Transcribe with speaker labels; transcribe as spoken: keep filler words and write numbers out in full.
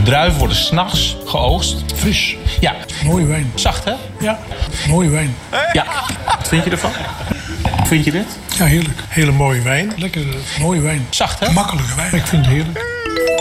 Speaker 1: De druiven worden 's nachts geoogst.
Speaker 2: Fris.
Speaker 1: Ja.
Speaker 2: Mooie wijn.
Speaker 1: Zacht, hè?
Speaker 2: Ja, mooie wijn.
Speaker 1: Ja. Wat vind je ervan? Vind je dit?
Speaker 2: Ja, heerlijk. Hele mooie wijn. Lekker, mooie wijn.
Speaker 1: Zacht, hè?
Speaker 2: Makkelijke wijn. Ik vind het heerlijk.